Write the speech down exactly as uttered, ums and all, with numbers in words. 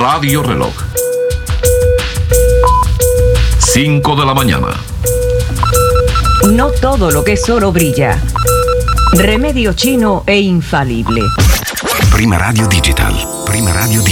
Radio Reloj. cinco de la mañana. No todo lo que es oro brilla. Remedio chino e infalible. Prima Radio Digital. Prima Radio Digital.